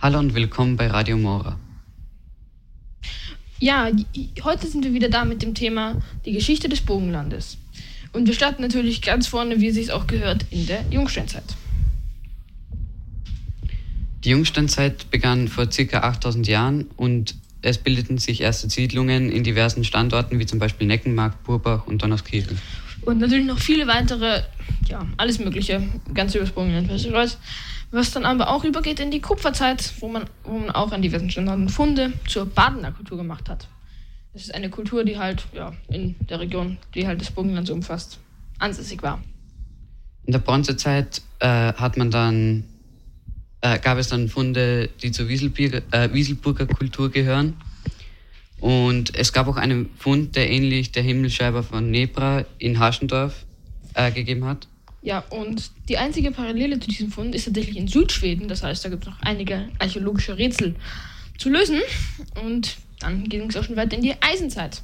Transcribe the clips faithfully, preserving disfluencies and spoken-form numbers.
Hallo und willkommen bei Radio Mora. Ja, heute sind wir wieder da mit dem Thema die Geschichte des Burgenlandes. Und wir starten natürlich ganz vorne, wie es sich auch gehört, in der Jungsteinzeit. Die Jungsteinzeit begann vor ca. achttausend Jahren und es bildeten sich erste Siedlungen in diversen Standorten, wie zum Beispiel Neckenmarkt, Burbach und Donauskirchen. Und natürlich noch viele weitere, ja, alles Mögliche, ganz übers Burgenland, was dann aber auch übergeht in die Kupferzeit, wo man, wo man auch an diversen Standorten Funde zur Badener Kultur gemacht hat. Das ist eine Kultur, die halt ja, in der Region, die halt das Burgenland so umfasst, ansässig war. In der Bronzezeit äh, hat man dann, äh, gab es dann Funde, die zur Wieselburger, äh, Wieselburger Kultur gehören. Und es gab auch einen Fund, der ähnlich der Himmelschreiber von Nebra in Haschendorf äh, gegeben hat. Ja, und die einzige Parallele zu diesem Fund ist tatsächlich in Südschweden. Das heißt, da gibt es noch einige archäologische Rätsel zu lösen. Und dann ging es auch schon weiter in die Eisenzeit.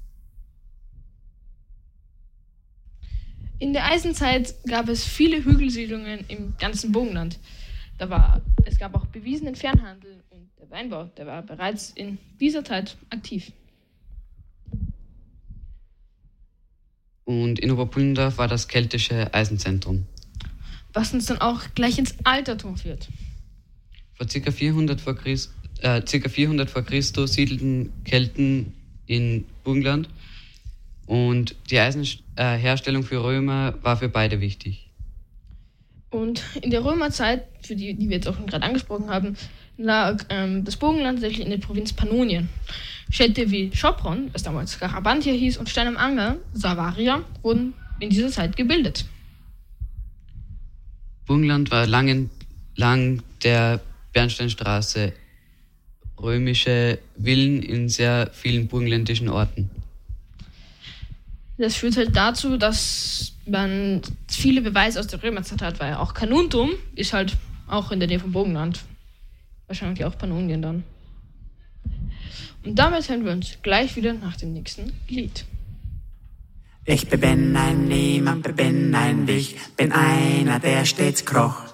In der Eisenzeit gab es viele Hügelsiedlungen im ganzen Burgenland. Da war, es gab auch bewiesenen Fernhandel und der Weinbau, der war bereits in dieser Zeit aktiv. Und in Oberpullendorf war das keltische Eisenzentrum. Was uns dann auch gleich ins Altertum führt. Vor ca. vierhundert vor Christ, äh, ca. vierhundert vor Christus siedelten Kelten in Burgenland und die Eisenherstellung für Römer war für beide wichtig. Und in der Römerzeit, für die, die wir jetzt auch schon gerade angesprochen haben, lag ähm, das Burgenland tatsächlich in der Provinz Pannonien. Städte wie Sopron, was damals Garabantia hieß, und Stein am Anger, Savaria, wurden in dieser Zeit gebildet. Burgenland war lang entlang der Bernsteinstraße römische Villen in sehr vielen burgenländischen Orten. Das führt halt dazu, dass man viele Beweise aus der Römerzeit hat, weil auch Carnuntum ist halt auch in der Nähe vom Burgenland. Wahrscheinlich auch Pannonien dann. Und damit hören wir uns gleich wieder nach dem nächsten Lied. Ich bin ein niemand, bin ein Wich, bin einer, der stets kroch.